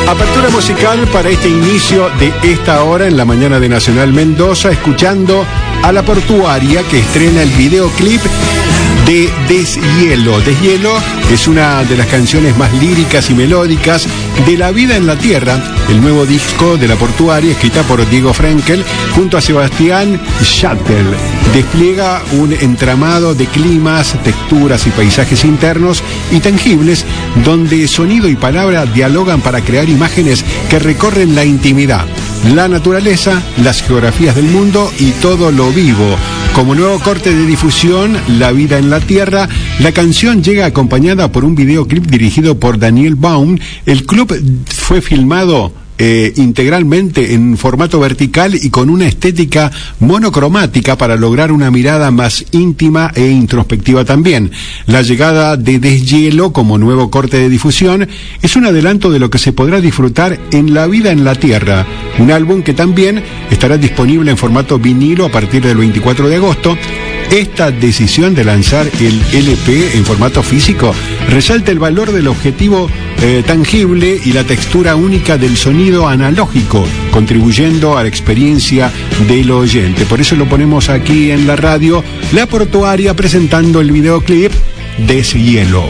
Apertura musical para este inicio de esta hora en la mañana de Nacional Mendoza, escuchando a La Portuaria, que estrena el videoclip de Deshielo. Deshielo es una de las canciones más líricas y melódicas de La Vida en la Tierra, el nuevo disco de La Portuaria, escrita por Diego Frenkel junto a Sebastián Schachtel. Despliega un entramado de climas, texturas y paisajes internos y tangibles, donde sonido y palabra dialogan para crear imágenes que recorren la intimidad, la naturaleza, las geografías del mundo y todo lo vivo. Como nuevo corte de difusión, La Vida en la Tierra, la canción llega acompañada por un videoclip dirigido por Daniel Baum. El club fue filmado integralmente en formato vertical y con una estética monocromática para lograr una mirada más íntima e introspectiva también. La llegada de Deshielo como nuevo corte de difusión es un adelanto de lo que se podrá disfrutar en La Vida en la Tierra, un álbum que también estará disponible en formato vinilo a partir del 24 de agosto. Esta decisión de lanzar el LP en formato físico resalta el valor del objetivo tangible y la textura única del sonido analógico, contribuyendo a la experiencia del oyente. Por eso lo ponemos aquí en la radio, La Portuaria presentando el videoclip Deshielo.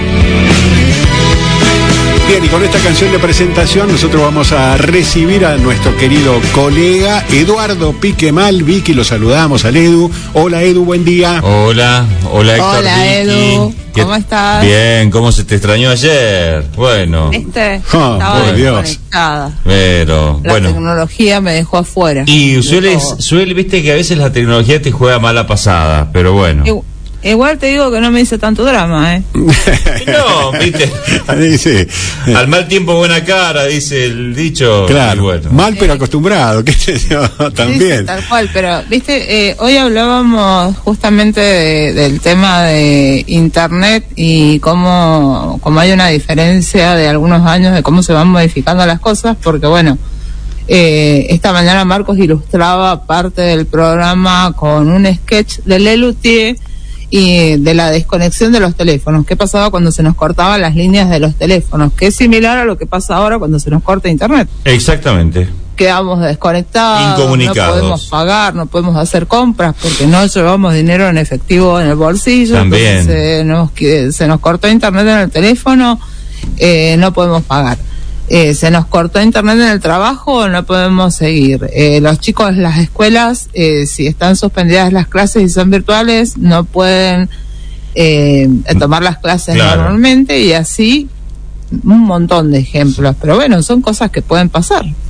Bien, y con esta canción de presentación nosotros vamos a recibir a nuestro querido colega Eduardo Piquemal. Vicky, lo saludamos al Edu. Hola Edu, buen día. Hola Héctor. Hola Vicky. Edu, ¿cómo estás? Bien, ¿cómo se te extrañó ayer? Bueno. Estaba por Dios. desconectada. Pero, La bueno. tecnología me dejó afuera. Y suele, viste que a veces la tecnología te juega mala pasada, pero bueno. Igual te digo que no me hice tanto drama, ¿eh? No, viste. Dice, Al mal tiempo buena cara, dice el dicho. claro, Y bueno. mal pero acostumbrado, qué sé yo, también. Sí, tal cual, pero, viste, hoy hablábamos justamente del tema de Internet y cómo hay una diferencia de algunos años de cómo se van modificando las cosas, porque bueno, esta mañana Marcos ilustraba parte del programa con un sketch de Lelutier y de la desconexión de los teléfonos. ¿Qué pasaba cuando se nos cortaban las líneas de los teléfonos? Que es similar a lo que pasa ahora cuando se nos corta Internet. Exactamente. Quedamos desconectados, Incomunicados. no podemos pagar, no podemos hacer compras porque no llevamos dinero en efectivo en el bolsillo. También. Se nos cortó Internet en el teléfono, no podemos pagar. Se nos cortó Internet en el trabajo, no podemos seguir. Los chicos en las escuelas, si están suspendidas las clases y son virtuales, no pueden tomar las clases normalmente, y así un montón de ejemplos. Pero bueno, son cosas que pueden pasar.